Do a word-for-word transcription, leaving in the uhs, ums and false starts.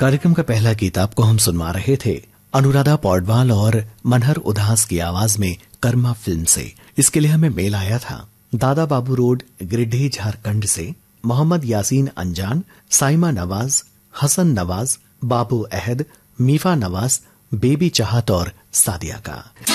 कार्यक्रम का पहला गीत आपको हम सुनवा रहे थे अनुराधा पौडवाल और मनहर उदास की आवाज में कर्मा फिल्म से। इसके लिए हमें मेल आया था दादा बाबू रोड, गिरिडीह, झारखंड से मोहम्मद यासीन अंजान, साइमा नवाज, हसन नवाज, बाबू अहद, मीफा नवाज, बेबी चाहत और सादिया का।